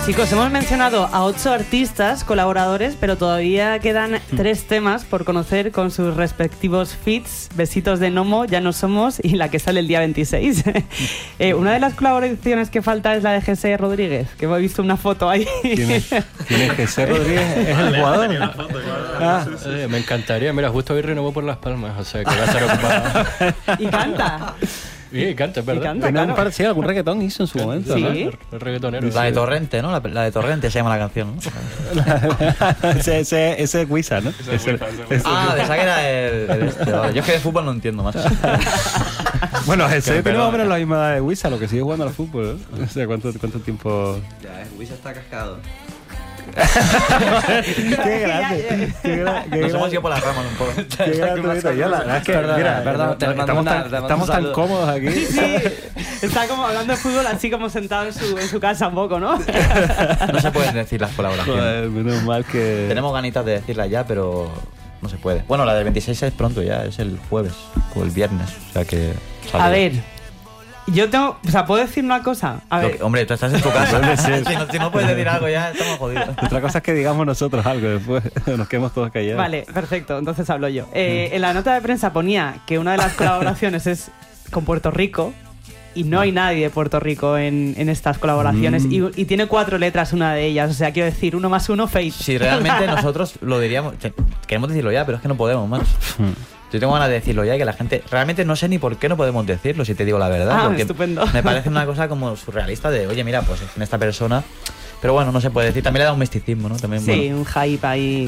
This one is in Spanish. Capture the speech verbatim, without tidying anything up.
Chicos, hemos mencionado a ocho artistas colaboradores, pero todavía quedan tres temas por conocer con sus respectivos feats. Besitos de Nomo, Ya no somos y la que sale el día veintiséis. eh, una de las colaboraciones que falta es la de Jesse Rodríguez, que hemos visto una foto ahí. ¿Quién es? ¿Quién es Jesse Rodríguez? ¿Es el jugador? Ah, eh, me encantaría. Mira, justo hoy renovó por Las Palmas, o sea, que va a estar ocupado. Y canta. Y canta, es verdad. Y canta, Tiene un claro. par, sí, algún reggaetón hizo en su momento, Sí. ¿no? El reggaetonero. La de Torrente, ¿no? La, la de Torrente se llama la canción, ¿no? ese, ese, ese es Wisa, ¿no? Ese, ese- Ah, pensaba que era el, el este. Vale. Yo es que de fútbol no entiendo más. Bueno, ese Que tiene más o perdón. menos la misma edad de Wisa, lo que sigue jugando al fútbol, ¿no? O sea, ¿cuánto, cuánto tiempo...? Ya, Wisa está cascado. ¡Qué grande! ¡Qué grande! qué Nos hemos grande. ido por las ramas un poco. Qué gratuito. Yo la verdad es que, Perdona, mira, perdona, no- te mando estamos, una- tan, te mando estamos un tan saludo. cómodos aquí. Sí, está como hablando de fútbol así como sentado en su, en su casa un poco, ¿no? No se pueden decir las colaboraciones. Joder, menos mal que... Tenemos ganitas de decirla ya, pero no se puede. Bueno, la del veintiséis es pronto ya, es el jueves o el viernes. O sea que... sale A ya. ver, yo tengo... O sea, ¿puedo decir una cosa? A Lo ver, que- hombre, tú estás en tu casa. Puede ser. si, no, si no puedes decir algo ya, estamos jodidos. Otra cosa es que digamos nosotros algo después. Nos quedemos todos callados. vale, perfecto, entonces hablo yo. Eh, en la nota de prensa ponía que una de las colaboraciones es con Puerto Rico y no hay nadie de Puerto Rico en, en estas colaboraciones Mm. y, y tiene cuatro letras una de ellas, o sea, quiero decir, uno más uno, Fate. Si realmente nosotros lo diríamos... que- Queremos decirlo ya, pero es que no podemos más. Yo tengo ganas de decirlo ya y que la gente... Realmente no sé ni por qué no podemos decirlo, si te digo la verdad. Ah, porque estupendo. me parece una cosa como surrealista de, oye, mira, pues en esta persona... Pero bueno, no se puede decir. También le da un misticismo, ¿no? También, Sí, bueno. un hype ahí.